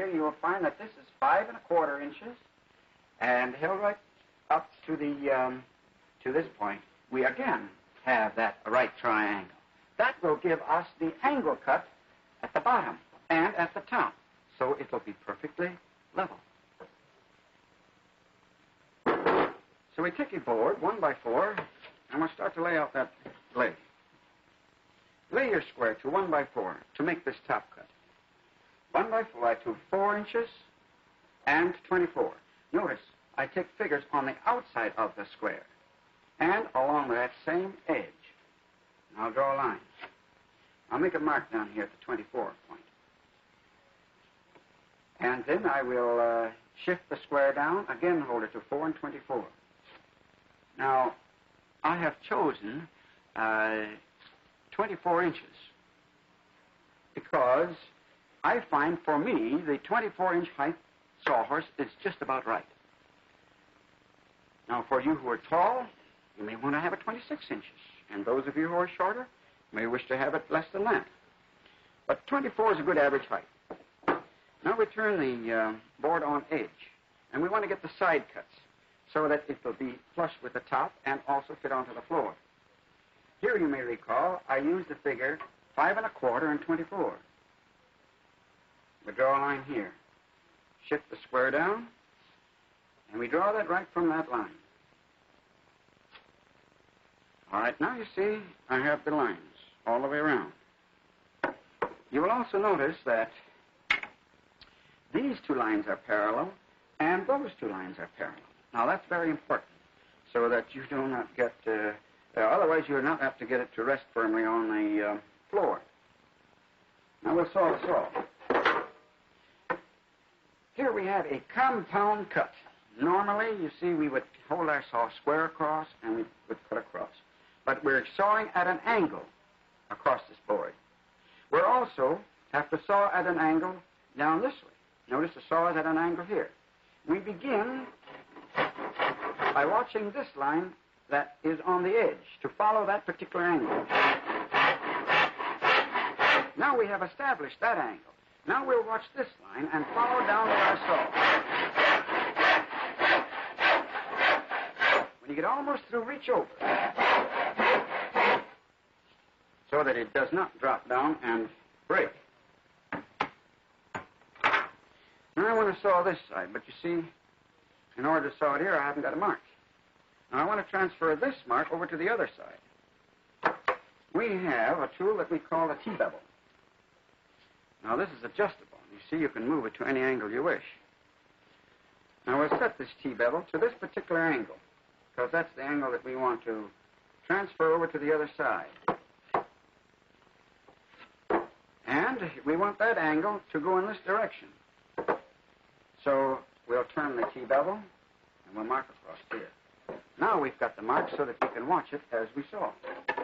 here, you will find that this is 5¼ inches, and held right up to the to this point, we again have that right triangle. That will give us the angle cut at the bottom and at the top, so it will be perfectly level. So we take a board, 1x4, and we'll start to lay out that lay. Lay your square to 1x4 to make this top cut. 1x4 to 4 inches and 24. Notice I take figures on the outside of the square and along that same edge. I'll draw a line. I'll make a mark down here at the 24 point. And then I will shift the square down, again hold it to 4 and 24. Now, I have chosen 24 inches because I find for me the 24-inch height sawhorse is just about right. Now, for you who are tall, you may want to have it 26 inches. And those of you who are shorter may wish to have it less than that. But 24 is a good average height. Now we turn the board on edge, and we want to get the side cuts so that it will be flush with the top and also fit onto the floor. Here you may recall I used the figure 5¼ and 24. We draw a line here, shift the square down, and we draw that right from that line. All right, now you see I have the lines all the way around. You will also notice that these two lines are parallel and those two lines are parallel. Now that's very important so that you do not get, otherwise you're not apt to get it to rest firmly on the floor. Now we'll saw the saw. Here we have a compound cut. Normally, you see, we would hold our saw square across and we would cut across. But we're sawing at an angle across this board. We'll also have to saw at an angle down this way. Notice the saw is at an angle here. We begin by watching this line that is on the edge to follow that particular angle. Now we have established that angle. Now we'll watch this line and follow down with our saw. When you get almost through, reach over so that it does not drop down and break. Now I want to saw this side, but you see, in order to saw it here, I haven't got a mark. Now I want to transfer this mark over to the other side. We have a tool that we call a T-bevel. Now this is adjustable. You see, you can move it to any angle you wish. Now we'll set this T-bevel to this particular angle, because that's the angle that we want to transfer over to the other side. And we want that angle to go in this direction. So we'll turn the T-bevel and we'll mark across here. Now we've got the mark so that we can watch it as we saw.